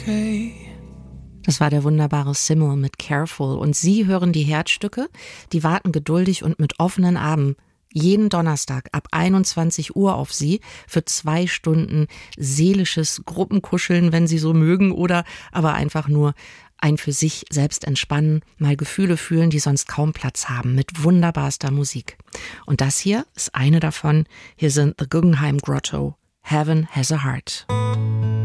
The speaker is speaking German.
okay. Das war der wunderbare Simul mit Careful. Und Sie hören die Herzstücke, die warten geduldig und mit offenen Armen jeden Donnerstag ab 21 Uhr auf Sie für 2 Stunden seelisches Gruppenkuscheln, wenn Sie so mögen, oder aber einfach nur ein für sich selbst entspannen, mal Gefühle fühlen, die sonst kaum Platz haben, mit wunderbarster Musik. Und das hier ist eine davon. Hier sind The Guggenheim Grotto, Heaven Has a Heart.